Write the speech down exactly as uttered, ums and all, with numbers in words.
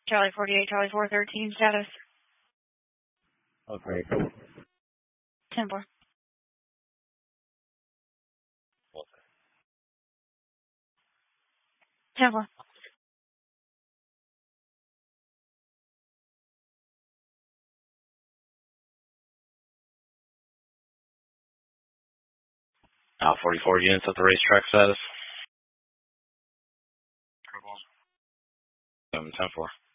Charlie forty-eight, Charlie four thirteen, status. Okay. ten four. ten four. Now forty-four units at the racetrack status. ten four.